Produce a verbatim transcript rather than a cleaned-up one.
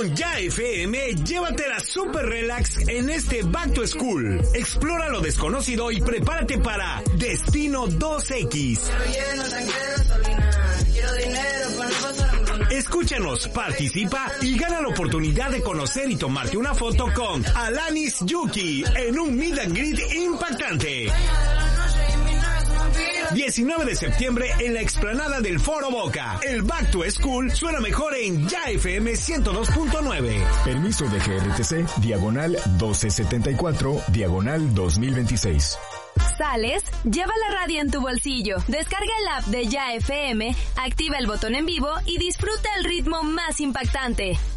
Con Ya F M, llévatela super relax en este Back to School. Explora lo desconocido y prepárate para Destino dos equis. Escúchanos, participa y gana la oportunidad de conocer y tomarte una foto con Alanis Yuki en un meet and greet impactante. diecinueve de septiembre en la explanada del Foro Boca. El Back to School suena mejor en Ya F M ciento dos punto nueve. Permiso de G R T C, diagonal doce setenta y cuatro, diagonal dos mil veintiséis. ¿Sales? Lleva la radio en tu bolsillo. Descarga el app de Ya F M, activa el botón en vivo y disfruta el ritmo más impactante.